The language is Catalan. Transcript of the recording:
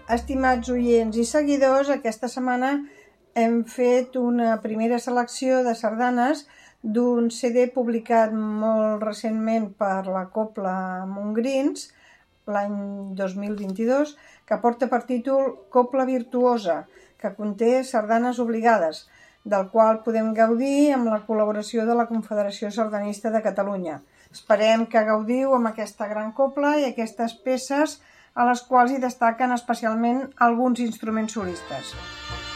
Estimats oients i seguidors, aquesta setmana hem fet una primera selecció de sardanes d'un CD publicat molt recentment per la Cobla Montgrins, l'any 2022, que porta per títol Cobla Virtuosa, que conté sardanes obligades, del qual podem gaudir amb la col·laboració de la Confederació Sardanista de Catalunya. Esperem que gaudiu amb aquesta gran cobla i aquestes peces a les quals hi destaquen especialment alguns instruments solistes.